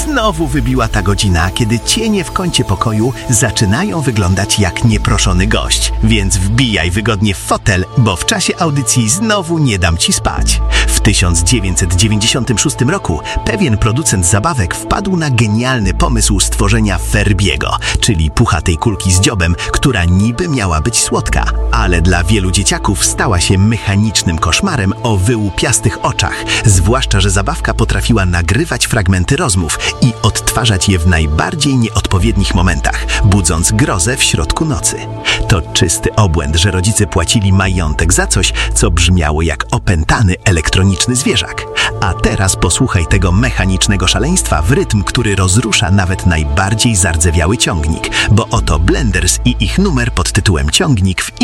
Znowu wybiła ta godzina, kiedy cienie w kącie pokoju zaczynają wyglądać jak nieproszony gość. Więc wbijaj wygodnie w fotel, bo w czasie audycji znowu nie dam ci spać. W 1996 roku pewien producent zabawek wpadł na genialny pomysł stworzenia Ferbiego, czyli puchatej kulki z dziobem, która niby miała być słodka, ale dla wielu dzieciaków stała się mechanicznym koszmarem o wyłupiastych oczach, zwłaszcza że zabawka potrafiła nagrywać fragmenty rozmów i odtwarzać je w najbardziej nieodpowiednich momentach, budząc grozę w środku nocy. To czysty obłęd, że rodzice płacili majątek za coś, co brzmiało jak opętany elektroniczny zwierzak. A teraz posłuchaj tego mechanicznego szaleństwa w rytm, który rozrusza nawet najbardziej zardzewiały ciągnik, bo oto Blenders i ich numer pod tytułem Ciągnik w